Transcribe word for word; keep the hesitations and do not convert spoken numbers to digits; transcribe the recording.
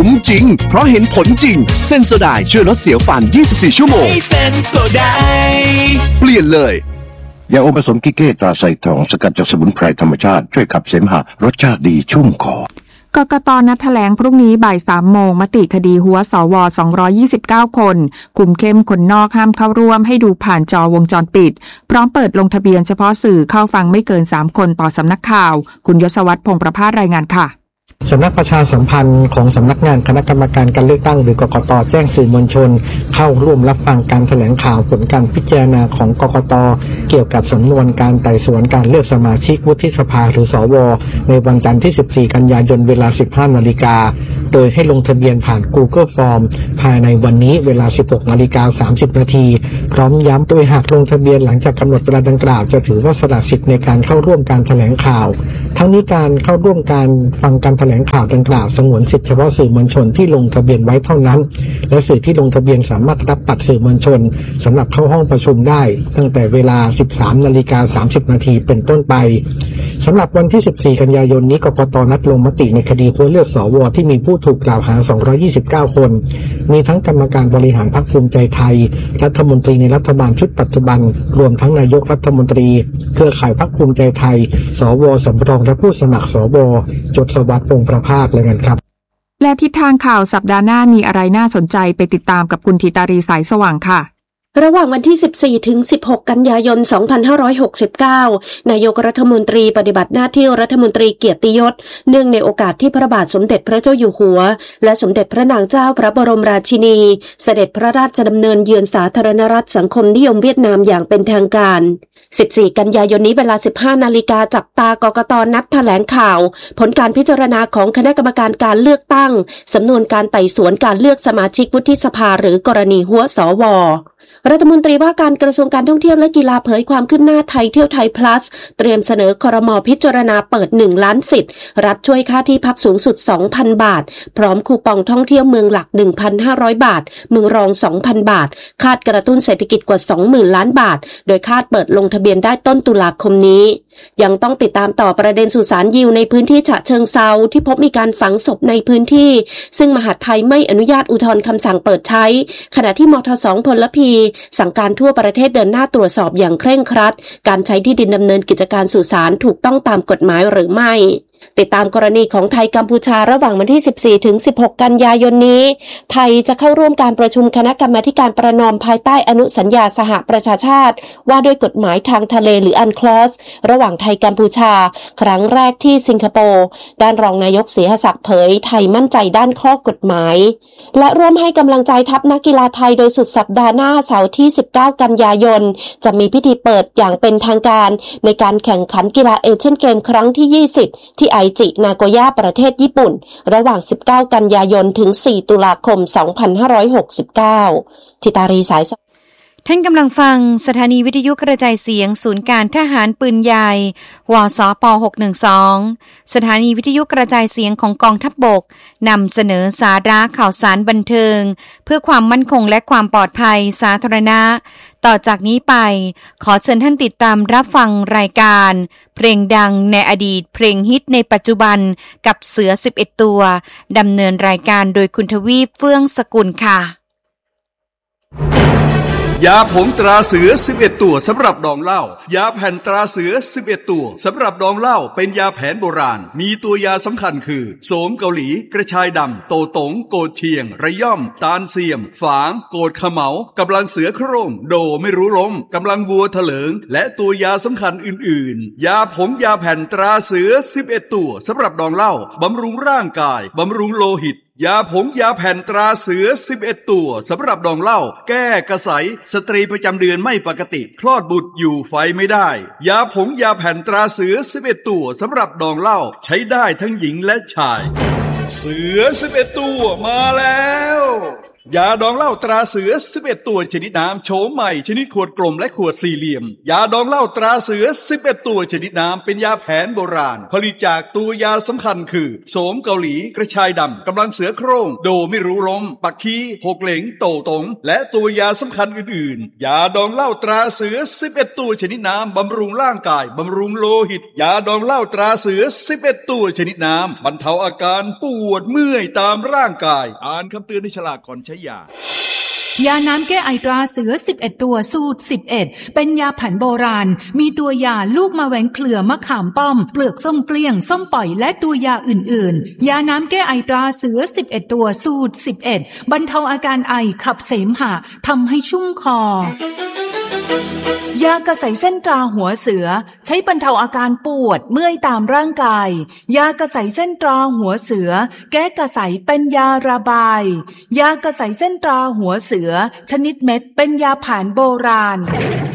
คุ้มจริงเพราะเห็นผลจริงเซนโซไดช่วยลดเสียวฟันยี่สิบสี่ชั่วโมงเซนโซไดเปลี่ยนเลยยาอมผสมกิเก้ตราไซทองสกัดจากสมุนไพรธรรมชาติช่วยขับเสมหะรสชาติดีชุ่มคอกกต.นัดแถลงพรุ่งนี้บ่ายสามโมงมติคดีหัวสวสองร้อยยี่สิบเก้าคนคุมเข้มคนนอกห้ามเข้าร่วมให้ดูผ่านจอวงจรปิดพร้อมเปิดลงทะเบียนเฉพาะสื่อเข้าฟังไม่เกินสามคนต่อสำนักข่าวคุณยศวัฒน์พงษ์ประภาสรายงานค่ะสำนักประชาสัมพันธ์ของสำนักงานคณะกรรมการการเลือกตั้งหรือกกต.แจ้งสื่อมวลชนเข้าร่วมรับฟังการแถลงข่าวผลการพิจารณาของกกต.เกี่ยวกับสำนวนการไต่สวนการเลือกสมาชิกวุฒิสภาหรือสวในวันจันทร์ที่สิบสี่กันยายนเวลา สิบห้านาฬิกาโดยให้ลงทะเบียนผ่าน Google Form ภายในวันนี้เวลา สิบหกนาฬิกาสามสิบนาทีพร้อมย้ำโดยหากลงทะเบียนหลังจากกำหนดเวลาดังกล่าวจะถือว่าสละสิทธิ์ในการเข้าร่วมการแถลงข่าวทั้งนี้การเข้าร่วมการฟังการแถลงข่าวดังกล่าวสงวนสิทธิเฉพาะสื่อมวลชนที่ลงทะเบียนไว้เท่านั้นและสื่อที่ลงทะเบียนสามารถรับบัตรสื่อมวลชนสำหรับเข้าห้องประชุมได้ตั้งแต่เวลา สิบสามนาฬิกาสามสิบนาทีเป็นต้นไปสำหรับวันที่สิบสี่กันยายนนี้กกต.นัดลงมติในคดีหัวเลือกสวที่มีผู้ถูกกล่าวหาสองร้อยยี่สิบเก้าคนมีทั้งกรรมการบริหารพรรคภูมิใจไทยรัฐมนตรีในรัฐบาลชุดปัจจุบันรวมทั้งนายกรัฐมนตรีเครือข่ายพรรคภูมิใจไทยสวสำรองและผู้สมัครสวจดสวัสดิ์พงษ์ประภาสเลยกันครับและทิศทางข่าวสัปดาห์หน้ามีอะไรน่าสนใจไปติดตามกับคุณธิตารีสายสว่างค่ะระหว่างวันที่สิบสี่ถึงสิบหกกันยายนสองพันห้าร้อยหกสิบเก้านายกรัฐมนตรีปฏิบัติหน้าที่รัฐมนตรีเกียรติยศเนื่องในโอกาสที่พระบาทสมเด็จพระเจ้าอยู่หัวและสมเด็จพระนางเจ้าพระบรมราชินีเสด็จพระราชดำเนินเยือนสาธารณรัฐสังคมนิยมเวียดนามอย่างเป็นทางการสิบสี่กันยายนนี้เวลา สิบห้านาฬิกาจับตากกต.นัดแถลงข่าวผลการพิจารณาของคณะกรรมการการเลือกตั้งสำนวนการไต่สวนการเลือกสมาชิกวุฒิสภาหรือกรณีหัวสวรัฐมนตรีว่าการกระทรวงการท่องเที่ยวและกีฬาเผยความคืบหน้าไทยเที่ยวไทย plus เตรียมเสนอครม.พิจารณาเปิดหนึ่งล้านสิทธิ์รับช่วยค่าที่พักสูงสุด สองพัน บาทพร้อมคูปองท่องเที่ยวเมืองหลัก หนึ่งพันห้าร้อย บาทเมืองรอง สองพัน บาทคาดกระตุ้นเศรษฐกิจกว่า สองหมื่น ล้านบาทโดยคาดเปิดลงทะเบียนได้ต้นตุลาคมนี้ยังต้องติดตามต่อประเด็นสุสานยิวในพื้นที่ฉะเชิงเทราที่พบมีการฝังศพในพื้นที่ซึ่งมหาดไทยไม่อนุญาตอุทธรณ์คำสั่งเปิดใช้ขณะที่มทสองพลพีสั่งการทั่วประเทศเดินหน้าตรวจสอบอย่างเคร่งครัดการใช้ที่ดินดำเนินกิจการสุสานถูกต้องตามกฎหมายหรือไม่ติดตามกรณีของไทยกัมพูชาระหว่างวันที่สิบสี่ถึงสิบหกกันยายนนี้ไทยจะเข้าร่วมการประชุมคณะกรรมาการประนอมภายใต้อนุสัญญาสหประชาชาติว่าด้วยกฎหมายทางทะเลหรืออันคลอสระหว่างไทยกัมพูชาครั้งแรกที่สิงคโปร์ด้านรองนายกศรีหศักดิ์เผยไทยมั่นใจด้านข้อกฎหมายและร่วมให้กำลังใจทัพนักกีฬาไทยโดยสุดสัปดาห์หน้าเสาร์ที่สิบเก้ากันยายนจะมีพิธีเปิดอย่างเป็นทางการในการแข่งขันกีฬาเอเชียนเกมครั้งที่ยี่สิบที่ไอจินาโกย่าประเทศญี่ปุ่นระหว่างสิบเก้ากันยายนถึงสี่ตุลาคมสองพันห้าร้อยหกสิบเก้าธิตารีสายท่านกำลังฟังสถานีวิทยุกระจายเสียงศูนย์การทหารปืนใหญ่วสปหกหนึ่งสองสถานีวิทยุกระจายเสียงของกองทัพบกนำเสนอสาระข่าวสารบันเทิงเพื่อความมั่นคงและความปลอดภัยสาธารณะต่อจากนี้ไปขอเชิญท่านติดตามรับฟังรายการเพลงดังในอดีตเพลงฮิตในปัจจุบันกับเสือสิบเอ็ดตัวดำเนินรายการโดยคุณทวีปเฟื่องสกุลค่ะยาผงตราเสือสิบเอ็ดตัวสำหรับดองเหล้ายาแผ่นตราเสือสิบเอ็ดตัวสำหรับดองเหล้าเป็นยาแผนโบราณมีตัวยาสำคัญคือโสมเกาหลีกระชายดำโตตงโกดเชียงระย่อมตาลเสียมฝางโกดขะเหมากำลังเสือโคร่งโดไม่รู้ล้มกำลังวัวเถลิงและตัวยาสำคัญอื่นๆยาผงยาแผ่นตราเสือสิบเอ็ดตัวสำหรับดองเหล้าบำรุงร่างกายบำรุงโลหิตยาผงยาแผ่นตราเสือสิบเอ็ดตัวสำหรับดองเหล้าแก้กระสายสตรีประจำเดือนไม่ปกติคลอดบุตรอยู่ไฟไม่ได้ยาผงยาแผ่นตราเสือสิบเอ็ดตัวสำหรับดองเหล้าใช้ได้ทั้งหญิงและชายเสือสิบเอ็ดตัวมาแล้วยาดองเหล้าตราเสือสิบเอ็ดตัวชนิดน้ำโฉมใหม่ชนิดขวดกลมและขวดสี่เหลี่ยมยาดองเหล้าตราเสือสิบเอ็ดตัวชนิดน้ำเป็นยาแผนโบราณผลิตจากตัวยาสำคัญคือโสมเกาหลีกระชายดำกำลังเสือโคร่งโดไม่รู้ล้มปักคีหกเหลงโตตงและตัวยาสำคัญอื่นๆยาดองเหล้าตราเสือสิบเอ็ดตัวชนิดน้ำบำรุงร่างกายบำรุงโลหิตยาดองเหล้าตราเสือสิบเอ็ดตัวชนิดน้ำบรรเทาอาการปวดเมื่อยตามร่างกายอ่านคำเตือนในฉลากก่อนใช้ยายาน้ำแก้ไอตราเสือสิบเอ็ดตัวสูตรสิบเอ็ดเป็นยาแผนโบราณมีตัวยาลูกมะแวงเครือมะขามป้อมเปลือกส้มเกลี้ยงส้มปล่อยและตัวยาอื่นๆยาน้ำแก้ไอตราเสือสิบเอ็ดตัวสูตรสิบเอ็ดบรรเทาอาการไอขับเสมหะทำให้ชุ่มคอยากระใสเส้นตราหัวเสือใช้บรรเทาอาการปวดเมื่อยตามร่างกายยากระใสเส้นตราหัวเสือแก้กระใสเป็นยาระบายยากระใสเส้นตราหัวเสือชนิดเม็ดเป็นยาแผนโบราณ